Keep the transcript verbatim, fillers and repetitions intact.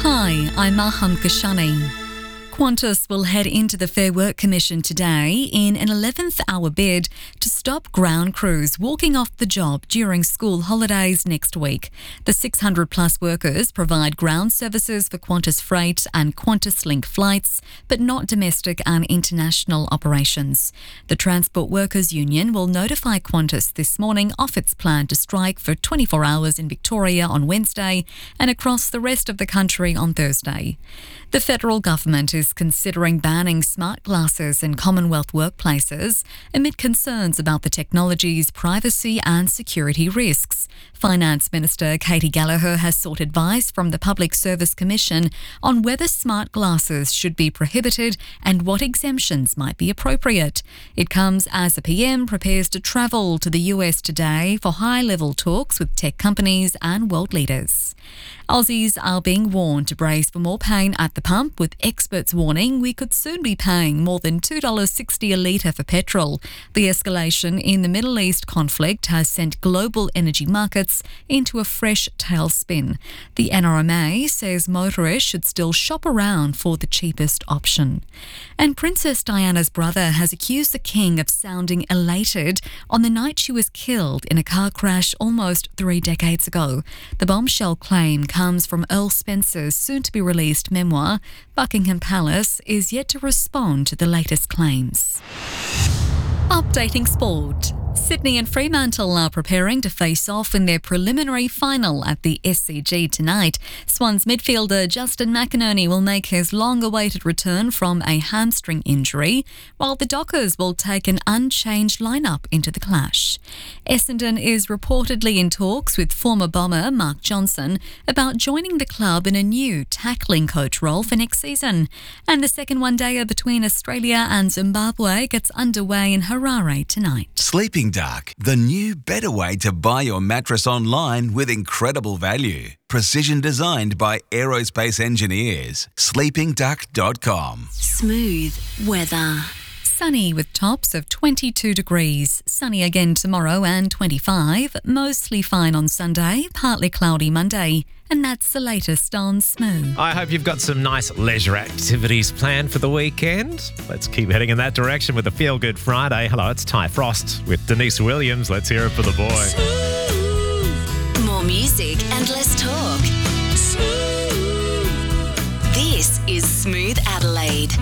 Hi, I'm Maham Kashani. Qantas will head into the Fair Work Commission today in an eleventh hour bid to stop ground crews walking off the job during school holidays next week. The six hundred plus workers provide ground services for Qantas Freight and Qantas Link flights, but not domestic and international operations. The Transport Workers Union will notify Qantas this morning of its plan to strike for twenty-four hours in Victoria on Wednesday and across the rest of the country on Thursday. The federal government is considering banning smart glasses in Commonwealth workplaces amid concerns about the technology's privacy and security risks. Finance Minister Katie Gallagher has sought advice from the Public Service Commission on whether smart glasses should be prohibited and what exemptions might be appropriate. It comes as the P M prepares to travel to the U S today for high-level talks with tech companies and world leaders. Aussies are being warned to brace for more pain at the pump, with experts warning we could soon be paying more than two dollars sixty a litre for petrol. The escalation in the Middle East conflict has sent global energy markets into a fresh tailspin. The N R M A says motorists should still shop around for the cheapest option. And Princess Diana's brother has accused the King of sounding elated on the night she was killed in a car crash almost three decades ago. The bombshell claim comes from Earl Spencer's soon-to-be-released memoir. Buckingham Palace is yet to respond to the latest claims. Updating sport. Sydney and Fremantle are preparing to face off in their preliminary final at the S C G tonight. Swans midfielder Justin McInerney will make his long-awaited return from a hamstring injury, while the Dockers will take an unchanged lineup into the clash. Essendon is reportedly in talks with former Bomber Mark Johnson about joining the club in a new tackling coach role for next season. And the second one-dayer between Australia and Zimbabwe gets underway in Harare tonight. Sleeping Duck, the new better way to buy your mattress online with incredible value. Precision designed by aerospace engineers. sleeping duck dot com. Smooth weather. Sunny with tops of twenty-two degrees. Sunny again tomorrow and twenty-five. Mostly fine on Sunday, partly cloudy Monday. And that's the latest on Smooth. I hope you've got some nice leisure activities planned for the weekend. Let's keep heading in that direction with a Feel Good Friday. Hello, it's Ty Frost with Denise Williams. Let's hear it for the boy. Smooth. More music and less talk. Smooth. This is Smooth Adelaide.